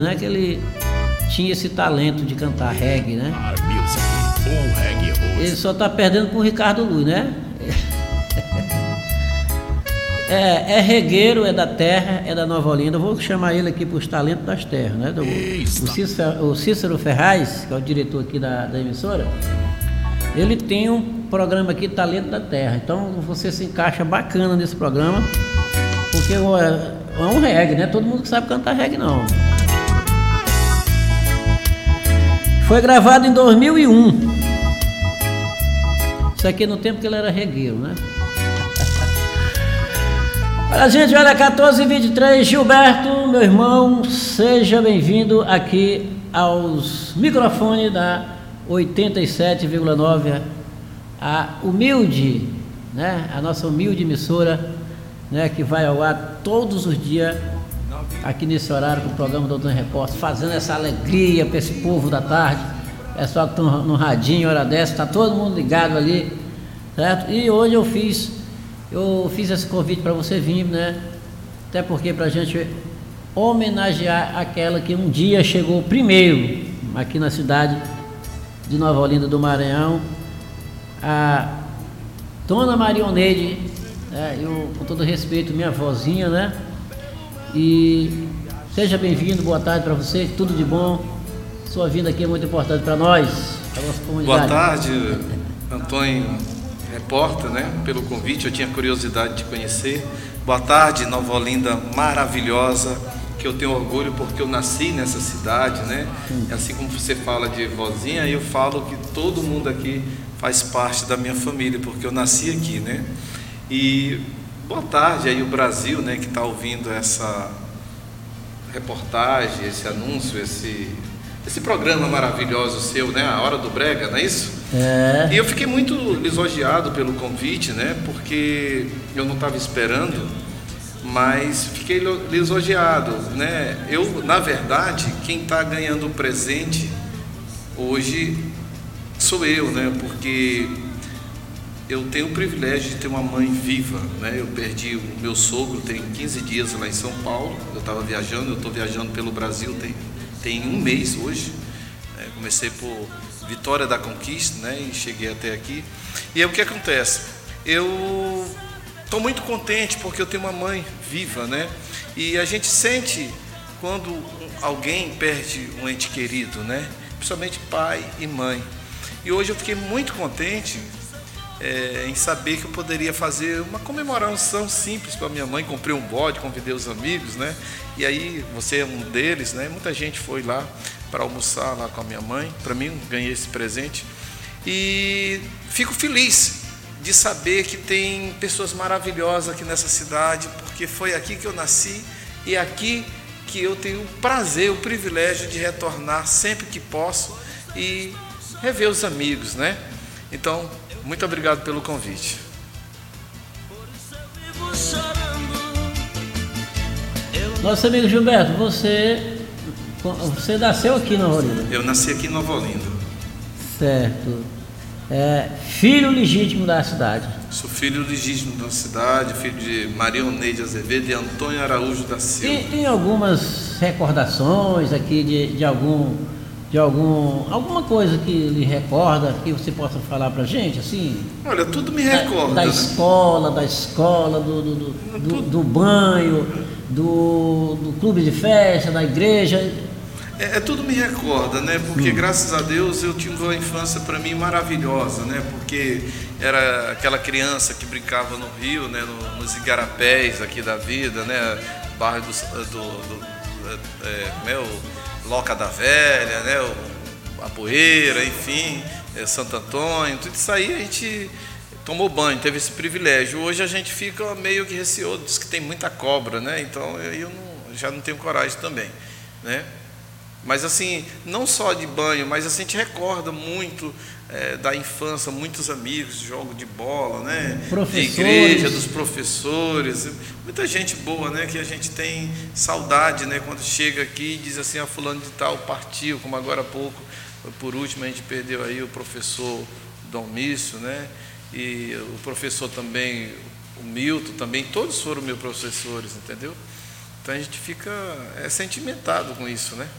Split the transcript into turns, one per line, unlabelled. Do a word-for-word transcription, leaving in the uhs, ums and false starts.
Né, que ele tinha esse talento de cantar reggae, né? Ele só tá perdendo pro Ricardo Luz, né? É, é regueiro, é da terra, é da Nova Olinda. Eu vou chamar ele aqui para os talentos das terras, né? Do, o, Cícero, o Cícero Ferraz, que é o diretor aqui da, da emissora, ele tem um programa aqui, Talento da Terra. Então você se encaixa bacana nesse programa, porque é, é um reggae, né? Todo mundo que sabe cantar reggae, não. Foi gravado em dois mil e um. Isso aqui no tempo que ele era regueiro, né? Olha, gente, olha, quatorze e vinte e três, Gilberto, meu irmão, seja bem-vindo aqui aos microfones da oitenta e sete vírgula nove, a humilde, né, a nossa humilde emissora, né, que vai ao ar todos os dias, aqui nesse horário, com o programa do Doutor Repórter, fazendo essa alegria para esse povo da tarde, pessoal que estão no radinho, hora dessa, está todo mundo ligado ali, certo? E hoje eu fiz... Eu fiz esse convite para você vir, né? Até porque para a gente homenagear aquela que um dia chegou primeiro aqui na cidade de Nova Olinda do Maranhão, a Dona Marioneide, né? Eu, com todo respeito, minha vozinha, né? E seja bem-vindo, boa tarde para você, tudo de bom. Sua vinda aqui é muito importante para nós, para a nossa comunidade.
Boa tarde, Antônio. Repórter, né, pelo convite, eu tinha curiosidade de conhecer. Boa tarde, Nova Olinda maravilhosa, que eu tenho orgulho porque eu nasci nessa cidade, né? E assim como você fala de vozinha, eu falo que todo mundo aqui faz parte da minha família, porque eu nasci aqui, né? E boa tarde aí o Brasil, né, que está ouvindo essa reportagem, esse anúncio, esse, esse programa maravilhoso seu, né? A Hora do Brega, não é isso?
É.
E eu fiquei muito lisonjeado pelo convite, né? Porque eu não estava esperando, mas fiquei lisonjeado, né? Eu, na verdade, quem está ganhando o presente hoje sou eu, né? Porque eu tenho o privilégio de ter uma mãe viva, né? Eu perdi o meu sogro tem quinze dias lá em São Paulo. Eu estava viajando, eu estou viajando pelo Brasil tem, tem um mês hoje. Né? Comecei por Vitória da Conquista, né? E cheguei até aqui. E aí o que acontece? Eu estou muito contente porque eu tenho uma mãe viva, né? E a gente sente quando alguém perde um ente querido, né? Principalmente pai e mãe. E hoje eu fiquei muito contente é, em saber que eu poderia fazer uma comemoração simples para minha mãe. Comprei um bode, convidei os amigos, né? E aí você é um deles, né? Muita gente foi lá para almoçar lá com a minha mãe. Para mim, ganhei esse presente e fico feliz de saber que tem pessoas maravilhosas aqui nessa cidade, porque foi aqui que eu nasci e é aqui que eu tenho o prazer, o privilégio de retornar sempre que posso e rever os amigos, né? Então, muito obrigado pelo convite.
Nosso amigo Gilberto, você Você nasceu aqui em Nova Olinda?
Eu nasci aqui em Nova Olinda.
Certo. É filho legítimo da cidade?
Sou filho legítimo da cidade, filho de Marioneide Azevedo e Antônio Araújo da Silva.
E tem algumas recordações aqui de, de algum, de algum, alguma coisa que lhe recorda, que você possa falar pra gente, assim?
Olha, tudo me recorda.
Da, da
né?
escola, da escola, do, do, do, do, do banho, do, do clube de festa, da igreja.
É, é, tudo me recorda, né? Porque hum. graças a Deus eu tive uma infância para mim maravilhosa, né? Porque era aquela criança que brincava no rio, né? No, nos igarapés aqui da vida, né? Bairro do, do, do é, meu, Loca da Velha, né? O, a Poeira, enfim, é, Santo Antônio, tudo isso aí a gente tomou banho, teve esse privilégio. Hoje a gente fica meio que receoso, diz que tem muita cobra, né? Então eu não, já não tenho coragem também, né? Mas assim, não só de banho, mas assim, a gente recorda muito é, da infância, muitos amigos, jogo de bola, né? De igreja, dos professores, muita gente boa, né? Que a gente tem saudade, né? Quando chega aqui e diz assim, a fulano de tal partiu, como agora há pouco, por último a gente perdeu aí o professor Dom Mício, né? E o professor também, o Milton também, todos foram meus professores, entendeu? Então a gente fica é, sentimentado com isso, né?